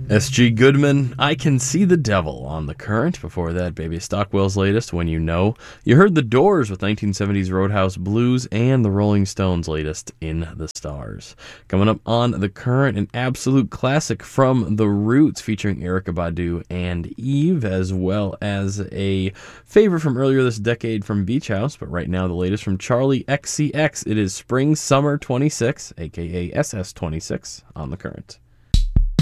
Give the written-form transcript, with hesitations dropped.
S.G. Goodman, I Can See the Devil on the Current. Before that, Baby Stockwell's latest, When You Know. You heard The Doors with 1970s Roadhouse Blues and the Rolling Stones' latest, In the Stars. Coming up on the Current, an absolute classic from The Roots featuring Erykah Badu and Eve, as well as a favorite from earlier this decade from Beach House, but right now the latest from Charlie XCX. It is Spring Summer 26, aka SS26, on the Current.